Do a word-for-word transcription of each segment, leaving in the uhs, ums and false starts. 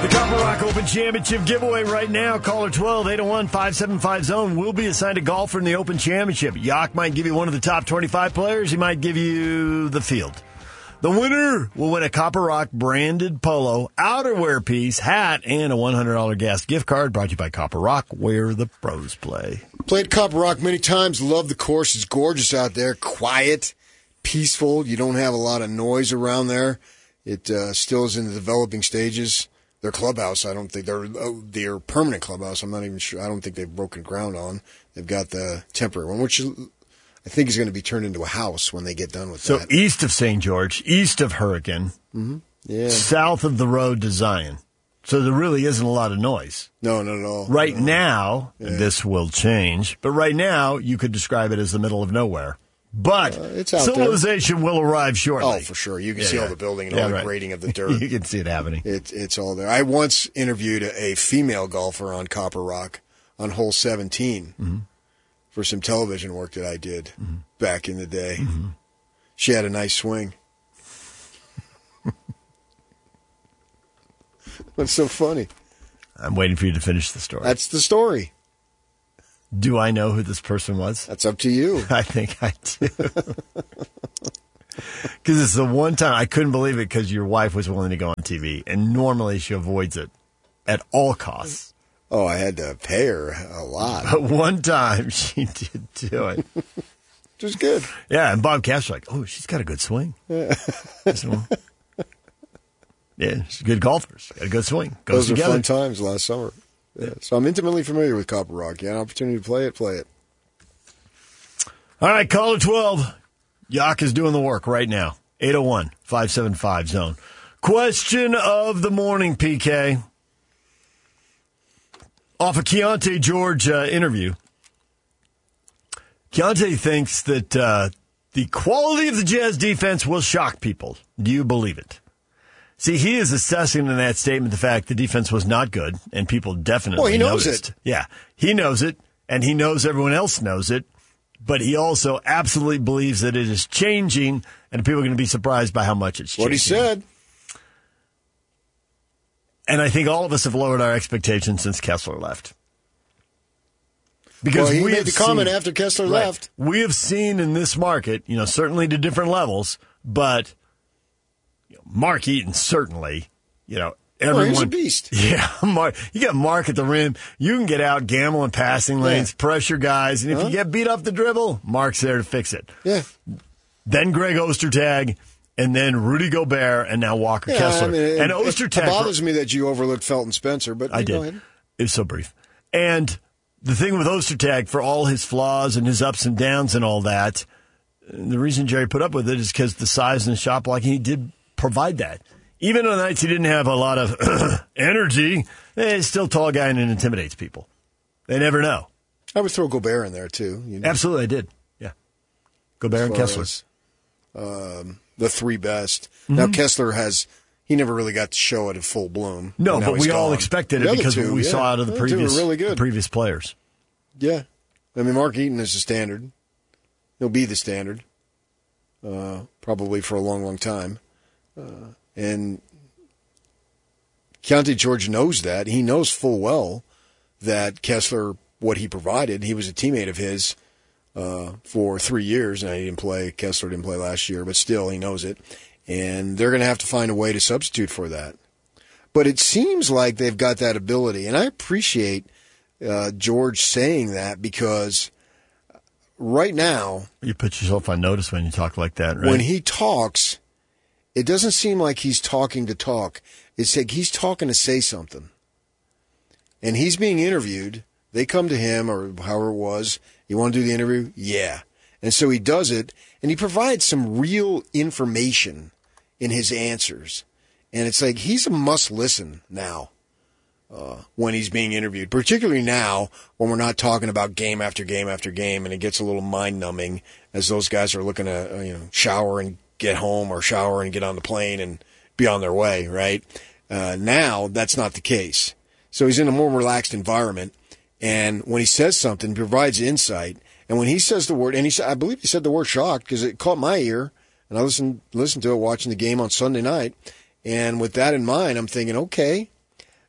The Copper Rock Open Championship giveaway right now. Caller twelve, eight oh one, five seven five, zone will be assigned a golfer in the Open Championship. Yak might give you one of the top twenty-five players. He might give you the field. The winner will win a Copper Rock branded polo, outerwear piece, hat, and a one hundred dollars gas gift card brought to you by Copper Rock, where the pros play. Played Copper Rock many times. Love the course. It's gorgeous out there. Quiet, peaceful. You don't have a lot of noise around there. It uh, still is in the developing stages. Their clubhouse, I don't think they're oh, their permanent clubhouse. I'm not even sure. I don't think they've broken ground on. They've got the temporary one, which I think is going to be turned into a house when they get done with so that. So east of Saint George, east of Hurricane, mm-hmm. yeah, south of the road to Zion. So there really isn't a lot of noise. No, not at all. Right no. now, yeah. This will change, but right now you could describe it as the middle of nowhere. But uh, it's out civilization there. will arrive shortly. Oh, for sure. You can yeah, see yeah. all the building and yeah, all the right. grading of the dirt. You can see it happening. It, it's all there. I once interviewed a, a female golfer on Copper Rock on hole seventeen mm-hmm. for some television work that I did mm-hmm. back in the day. Mm-hmm. She had a nice swing. What's so funny? I'm waiting for you to finish the story. That's the story. Do I know who this person was? That's up to you. I think I do. Because it's the one time I couldn't believe it because your wife was willing to go on T V, and normally she avoids it at all costs. Oh, I had to pay her a lot. But one time she did do it. Which was good. Yeah, and Bob Cash was like, oh, she's got a good swing. Yeah, so, yeah she's a good golfer. She's got a good swing. Goes Those were together. fun times last summer. Yeah. So I'm intimately familiar with Copper Rock. You had an opportunity to play it, play it. All right, caller twelve. Yak is doing the work right now. eight oh one, five seven five, zone. Question of the morning, P K. Off a Keontae George uh, interview. Keontae thinks that uh, the quality of the Jazz defense will shock people. Do you believe it? See, he is assessing in that statement the fact the defense was not good, and people definitely Well, he knows noticed. it. Yeah, he knows it, and he knows everyone else knows it, but he also absolutely believes that it is changing, and people are going to be surprised by how much it's changing. What he said. And I think all of us have lowered our expectations since Kessler left. Because well, he we made have the comment seen, after Kessler right, left. We have seen in this market, you know, certainly to different levels, but you know, Mark Eaton certainly, you know, everyone. Well, he's a beast. Yeah, Mark, you got Mark at the rim. You can get out, gamble in passing lanes, yeah. pressure guys, and if huh? you get beat off the dribble, Mark's there to fix it. Yeah. Then Greg Ostertag. And then Rudy Gobert, and now Walker yeah, Kessler. I mean, and it, Ostertag. It bothers me that you overlooked Felton Spencer, but I go did. ahead. It was so brief. And the thing with Ostertag, for all his flaws and his ups and downs and all that, the reason Jerry put up with it is because the size and the shot blocking, he did provide that. Even on the nights he didn't have a lot of energy, he's still a tall guy and it intimidates people. They never know. I would throw Gobert in there, too. You know? Absolutely, I did. Yeah. Gobert and Kessler. As, um, the three best. Mm-hmm. Now, Kessler has, he never really got to show it in full bloom. No, but we gone. all expected it because two, we yeah. saw out of the, the previous, really good. the previous players. Yeah. I mean, Mark Eaton is the standard. He'll be the standard, uh, probably for a long, long time. Uh, and Keontae George knows that. He knows full well that Kessler, what he provided, he was a teammate of his uh, for three years. And he didn't play. Kessler didn't play last year, but still, he knows it. And they're going to have to find a way to substitute for that. But it seems like they've got that ability. And I appreciate uh, George saying that because right now, you put yourself on notice when you talk like that, right? When he talks, it doesn't seem like he's talking to talk. It's like he's talking to say something. And he's being interviewed. They come to him, or however it was. You want to do the interview? Yeah. And so he does it, and he provides some real information in his answers. And it's like he's a must-listen now uh, when he's being interviewed, particularly now when we're not talking about game after game after game, and it gets a little mind-numbing as those guys are looking to uh, you know shower and get home or shower and get on the plane and be on their way, right? Uh, now, that's not the case. So he's in a more relaxed environment, and when he says something, he provides insight. And when he says the word, and he I believe he said the word shocked because it caught my ear, and I listened listened to it watching the game on Sunday night. And with that in mind, I'm thinking, okay,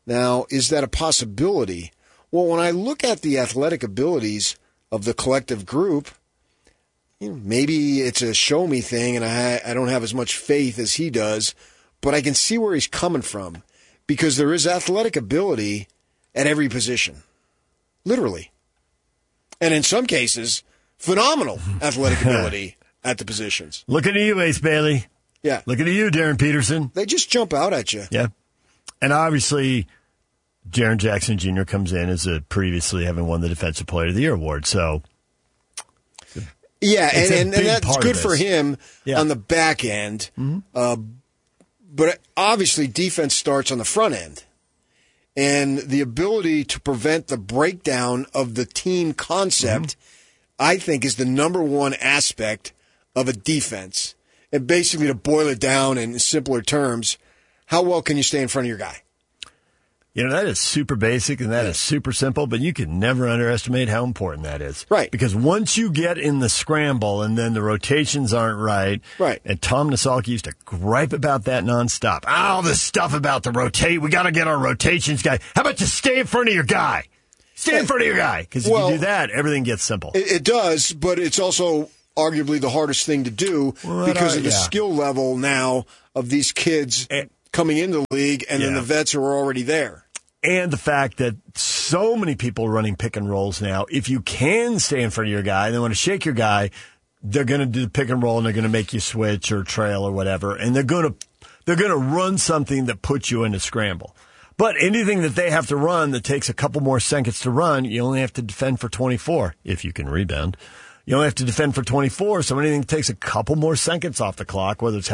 Now, is that a possibility? Well, when I look at the athletic abilities of the collective group, you know, maybe it's a show me thing and I, I don't have as much faith as he does, but I can see where he's coming from because there is athletic ability at every position. Literally. And in some cases, phenomenal athletic ability at the positions. Looking at you, Ace Bailey. Yeah. Looking at you, Darren Peterson. They just jump out at you. Yeah. And obviously, Jaren Jackson Junior comes in as a previously having won the Defensive Player of the Year award. So, yeah, and, and, and that's good for for him yeah. on the back end. Mm-hmm. Uh, but obviously, defense starts on the front end. And the ability to prevent the breakdown of the team concept, mm-hmm. I think, is the number one aspect of a defense. And basically, to boil it down in simpler terms, how well can you stay in front of your guy? You know, that is super basic and that yeah. is super simple, but you can never underestimate how important that is. Right. Because once you get in the scramble and then the rotations aren't right, right. and Tom Nasalki used to gripe about that nonstop. All this stuff about the rotate, we got to get our rotations guy. How about you stay in front of your guy? Stay in front of your guy. Because if well, you do that, everything gets simple. It, it does, but it's also arguably the hardest thing to do well, because uh, of the yeah. skill level now of these kids and, coming into the league and yeah. then the vets who are already there. And the fact that so many people are running pick and rolls now, if you can stay in front of your guy and they want to shake your guy, they're going to do the pick and roll and they're going to make you switch or trail or whatever. And they're going to, they're going to run something that puts you into scramble. But anything that they have to run that takes a couple more seconds to run, you only have to defend for twenty-four if you can rebound. You only have to defend for twenty-four, so anything that takes a couple more seconds off the clock, whether it's